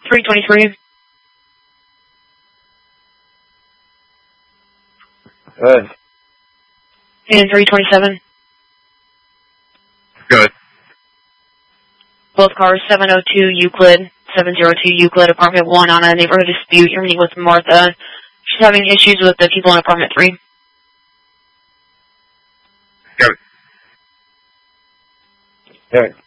323. Good. And 327. Good. Both cars, 702 Euclid, 702 Euclid, apartment 1 on a neighborhood dispute. You're meeting with Martha. She's having issues with the people in apartment 3. Good. Good.